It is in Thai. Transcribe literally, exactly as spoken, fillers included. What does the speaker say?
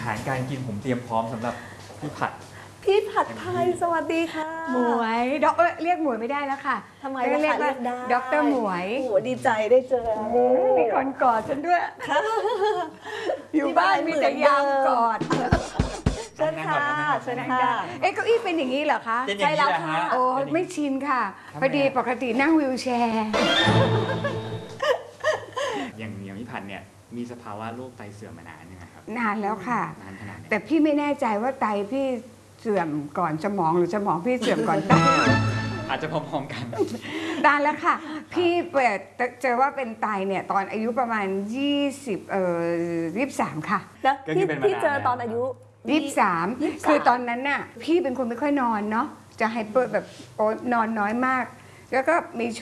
ารการกินผมเตรียมพร้อมสำหรับพี่ผัดพี่ผัดไทยสวัสดีค่ะหมวยดอกเอ้ยเรียกหมวยไม่ได้แล้วค่ะทำไมเรียกล่ะคะว่าเรียกได้ด็อกเตอร์หมวยโอ้โหดีใจได้เจอมีคนกอดฉันด้วยอยู่บ้านมีแต่ยามกอดเชิญค่ะเชิญค่ะเอ๊ะเก้าอี้เป็นอย่างนี้เหรอคะเป็นอย่างนี้แหละฮะโอ้ไม่ชินค่ะ พอดีปกตินั่งวีลแชร์อย่างอย่างพี่ผัดเนี่ยมีสภาวะโรคไตเสื่อมมานานยังไงครับนานแล้วค่ะนานขนาดไหนแต่พี่ไม่แน่ใจว่าไตพี่เสื่อมก่อนสมองหรือสมองพี่เสื่อมก่อนไตอาจจะพร้อมๆกันนานแล้วค่ะ พี่เปิดเจอว่าเป็นไตเนี่ยตอนอายุประมาณยี่สิบเอ่อยี่สิบสามค่ะแล้วก็คืพี่อเป็นมานานพี่เจอตอนอายุยี่สิบสามคือตอนนั้นน่ะพี่เป็นคนไม่ค่อยนอนเนาะจะไฮเปอร์แบบโอ้นอนน้อยมาก แล้วก็มี